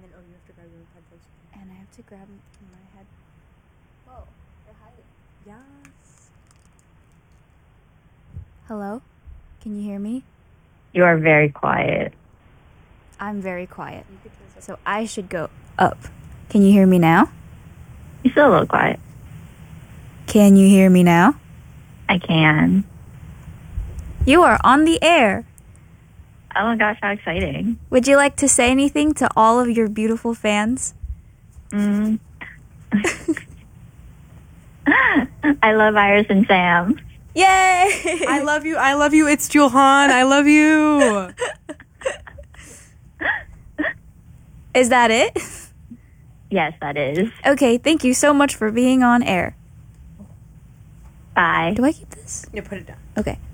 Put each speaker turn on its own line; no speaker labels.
And then, oh, you have to grab your headphones.
And I have to grab my head.
Whoa, they're hiding.
Yes. Hello? Can you hear me?
You are very quiet.
I'm very quiet. So I should go up. Can you hear me now?
You're still a little quiet.
Can you hear me now?
I can.
You are on the air.
Oh my gosh, how exciting.
Would you like to say anything to all of your beautiful fans?
I love Iris and Sam.
Yay!
I love you. I love you. It's Julhan. I love you.
Is that it?
Yes, that is.
Okay, thank you so much for being on air.
Bye.
Do I keep this?
Yeah, put it down.
Okay.